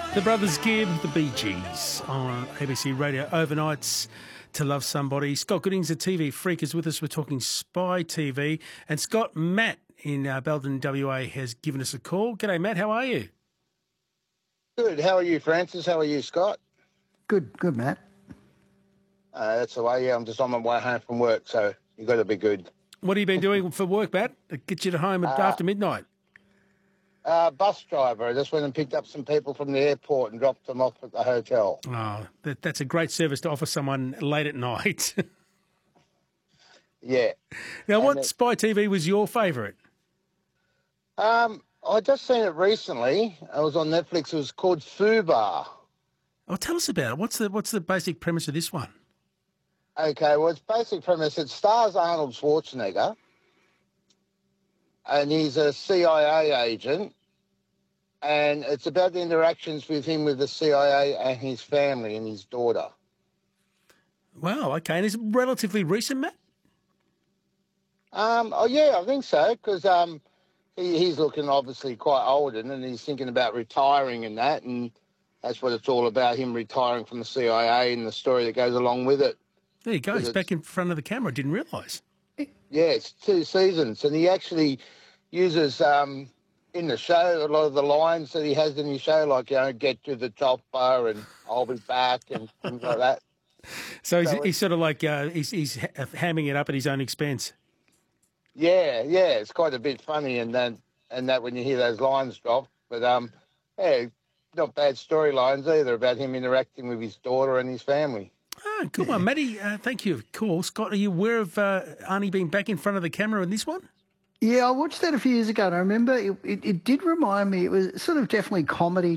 The Brothers Gibb, the Bee Gees on ABC Radio overnights to love somebody. Scott Goodings, a TV freak, is with us. We're talking Spy TV. And Scott, Matt in Belden, WA, has given us a call. G'day, Matt. How are you? Good. How are you, Francis? How are you, Scott? Good, Matt. That's the way. Yeah, I'm just on my way home from work, so you've got to be good. What have you been doing for work, Matt? Get you to home after midnight? Bus driver. I just went and picked up some people from the airport and dropped them off at the hotel. Oh, that's a great service to offer someone late at night. Yeah. Now, what Spy TV was your favourite? I just seen it recently. It was on Netflix. It was called Fubar. Oh, tell us about it. What's the basic premise of this one? Okay, well, its basic premise, it stars Arnold Schwarzenegger, and he's a CIA agent, and it's about the interactions with him with the CIA and his family and his daughter. Wow, okay. And is it relatively recent, Matt? Oh, yeah, I think so, because he's looking obviously quite old, and he's thinking about retiring and that, and that's what it's all about, him retiring from the CIA and the story that goes along with it. There you go. He's back in front of the camera. I didn't realise. Yeah, it's 2 seasons, and he actually uses in the show a lot of the lines that he has in his show, like, get to the chopper and I'll be back and things like that. So he's sort of like he's hamming it up at his own expense. Yeah, it's quite a bit funny and that when you hear those lines drop. But yeah, not bad storylines either about him interacting with his daughter and his family. Oh, good one, Matty. Thank you. Cool. Scott, are you aware of Arnie being back in front of the camera in this one? Yeah, I watched that a few years ago, and I remember it did remind me, it was sort of definitely comedy